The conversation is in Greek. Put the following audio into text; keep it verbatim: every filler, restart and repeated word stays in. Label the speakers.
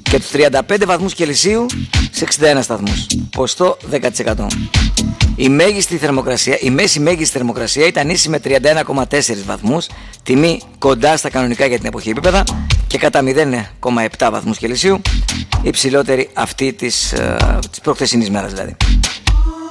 Speaker 1: και τους τριάντα πέντε βαθμούς Κελσίου σε εξήντα ένα σταθμούς, ποσοστό δέκα τοις εκατό. Η, μέγιστη θερμοκρασία, η μέση μέγιστη θερμοκρασία ήταν ίση με τριάντα ένα κόμμα τέσσερα βαθμούς, τιμή κοντά στα κανονικά για την εποχή επίπεδα, και κατά μηδέν κόμμα επτά βαθμούς Κελσίου, υψηλότερη αυτή της, της προχθεσινής μέρας δηλαδή.